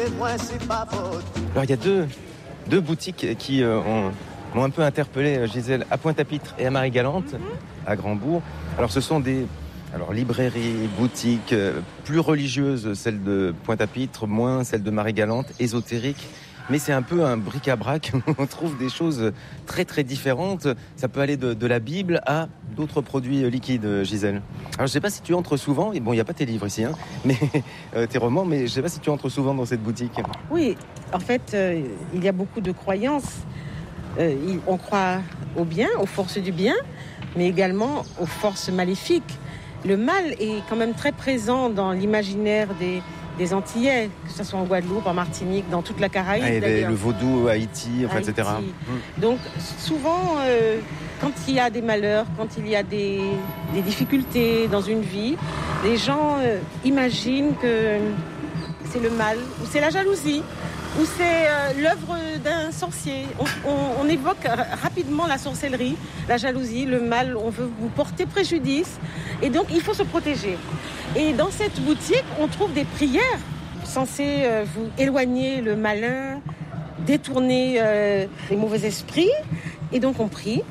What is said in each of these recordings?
Alors il y a deux boutiques qui m'ont un peu interpellé, Gisèle, à Pointe-à-Pitre et à Marie-Galante, à Grandbourg. Alors ce sont des librairies, boutiques plus religieuses, celle de Pointe-à-Pitre, moins celle de Marie-Galante, ésotérique. Mais c'est un peu un bric-à-brac, on trouve des choses très très différentes. Ça peut aller de la Bible à d'autres produits liquides, Gisèle. Alors je ne sais pas si tu entres souvent, et bon il n'y a pas tes livres ici, mais tes romans, mais je ne sais pas si tu entres souvent dans cette boutique. Oui, en fait, il y a beaucoup de croyances. On croit au bien, aux forces du bien, mais également aux forces maléfiques. Le mal est quand même très présent dans l'imaginaire des Antillais, que ce soit en Guadeloupe, en Martinique, dans toute la Caraïbe. Le vaudou, Haïti, etc. Donc souvent, quand il y a des malheurs, quand il y a des difficultés dans une vie, les gens imaginent que c'est le mal, ou c'est la jalousie, ou c'est l'œuvre d'un sorcier. On évoque rapidement la sorcellerie, la jalousie, le mal, on veut vous porter préjudice. Et donc, il faut se protéger. Et dans cette boutique, on trouve des prières censées vous éloigner le malin, détourner les mauvais esprits. Et donc, on prie,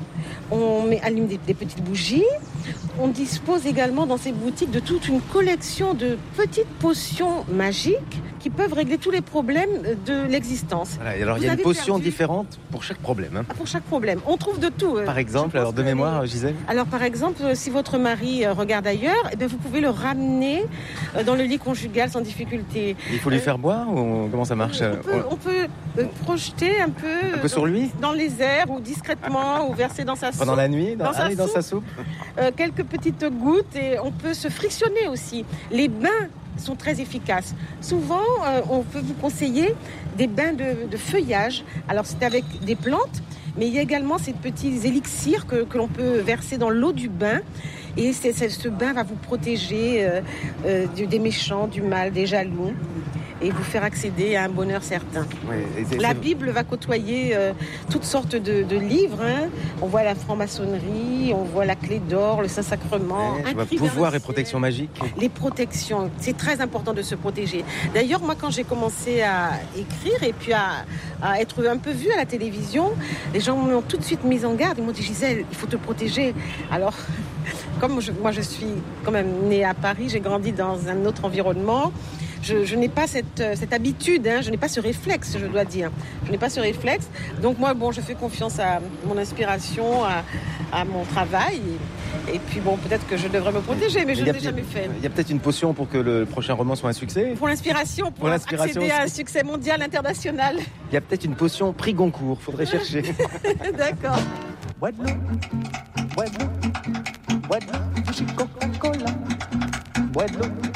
allume des petites bougies. On dispose également dans ces boutiques de toute une collection de petites potions magiques qui peuvent régler tous les problèmes de l'existence. Voilà, et alors il y a une potion différente pour chaque problème. Pour chaque problème. On trouve de tout. Par exemple, alors de mémoire, Gisèle ? Alors par exemple, si votre mari regarde ailleurs, eh bien, vous pouvez le ramener dans le lit conjugal sans difficulté. Il faut lui faire boire ou comment ça marche ? On peut projeter un peu sur lui ? Dans les airs ou discrètement ou verser dans sa soupe. Pendant la nuit, dans sa soupe. Quelques petites gouttes et on peut se frictionner aussi. Les bains sont très efficaces. Souvent, on peut vous conseiller des bains de feuillage. Alors, c'est avec des plantes, mais il y a également ces petits élixirs que l'on peut verser dans l'eau du bain. Et ce bain va vous protéger des méchants, du mal, des jaloux, et vous faire accéder à un bonheur certain. Oui, la Bible va côtoyer toutes sortes de livres. On voit la franc-maçonnerie, on voit la clé d'or, le Saint-Sacrement. Pouvoir et protection magique. Les protections, c'est très important de se protéger. D'ailleurs, moi, quand j'ai commencé à écrire et puis à être un peu vue à la télévision, les gens m'ont tout de suite mise en garde. Ils m'ont dit, Gisèle, il faut te protéger. Alors, comme moi, je suis quand même née à Paris, j'ai grandi dans un autre environnement. Je n'ai pas cette habitude, je n'ai pas ce réflexe, je dois dire. Je n'ai pas ce réflexe. Donc moi, je fais confiance à mon inspiration, à mon travail. Et puis peut-être que je devrais me protéger, mais je ne l'ai jamais fait. Il y a peut-être une potion pour que le prochain roman soit un succès ? Pour l'inspiration, pour accéder à un succès mondial, international. Il y a peut-être une potion prix Goncourt, il faudrait chercher. D'accord. Bueno, Coca-Cola. Bueno.